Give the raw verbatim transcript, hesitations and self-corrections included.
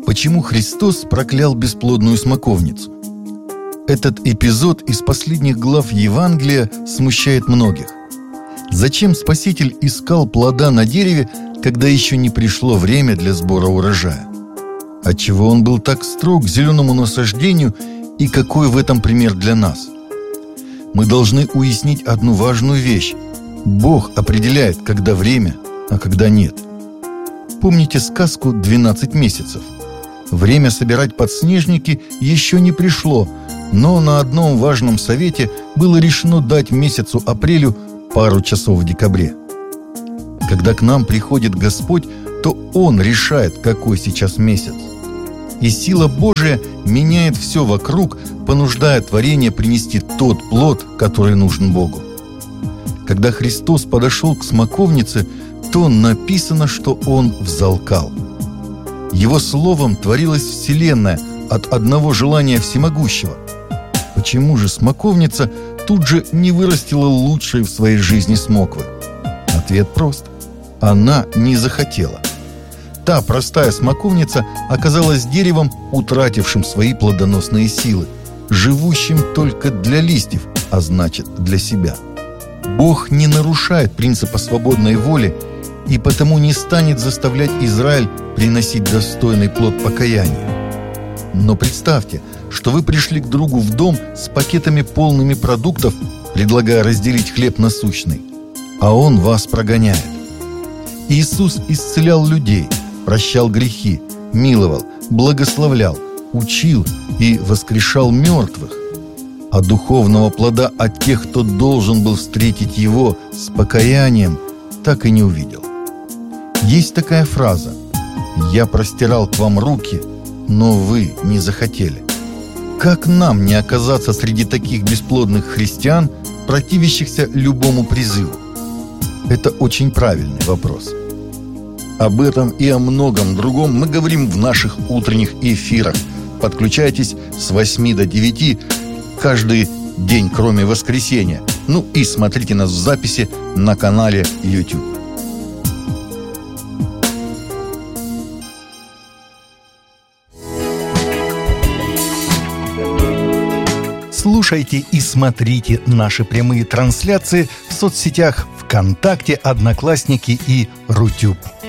Почему Христос проклял бесплодную смоковницу? Этот эпизод из последних глав Евангелия смущает многих. Зачем Спаситель искал плода на дереве, когда еще не пришло время для сбора урожая? Отчего он был так строг к зеленому насаждению и какой в этом пример для нас? Мы должны уяснить одну важную вещь. Бог определяет, когда время, а когда нет. Помните сказку «двенадцать месяцев»? Время собирать подснежники еще не пришло, но на одном важном совете было решено дать месяцу апрелю пару часов в декабре. Когда к нам приходит Господь, то Он решает, какой сейчас месяц. И сила Божия меняет все вокруг, понуждая творение принести тот плод, который нужен Богу. Когда Христос подошел к смоковнице, то написано, что Он взалкал. Его словом творилась вселенная от одного желания всемогущего. Почему же смоковница тут же не вырастила лучшие в своей жизни смоквы? Ответ прост. Она не захотела. Та простая смоковница оказалась деревом, утратившим свои плодоносные силы, живущим только для листьев, а значит, для себя. Бог не нарушает принципа свободной воли и потому не станет заставлять Израиль приносить достойный плод покаяния. Но представьте, что вы пришли к другу в дом с пакетами полными продуктов, предлагая разделить хлеб насущный, а он вас прогоняет. Иисус исцелял людей, прощал грехи, миловал, благословлял, учил и воскрешал мертвых. А духовного плода от тех, кто должен был встретить Его с покаянием, так и не увидел. Есть такая фраза: «Я простирал к вам руки, но вы не захотели». Как нам не оказаться среди таких бесплодных христиан, противящихся любому призыву? Это очень правильный вопрос. Об этом и о многом другом мы говорим в наших утренних эфирах. Подключайтесь с восьми до девяти каждый день, кроме воскресенья. Ну и смотрите нас в записи на канале YouTube. Слушайте и смотрите наши прямые трансляции в соцсетях ВКонтакте, Одноклассники и Рутюб.